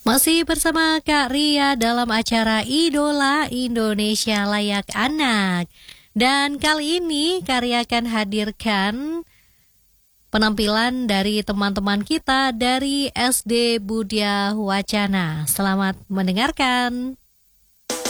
Masih bersama Kak Ria dalam acara Idola Indonesia Layak Anak. Dan kali ini Kak Ria akan hadirkan penampilan dari teman-teman kita dari SD Budya Wacana. Selamat mendengarkan.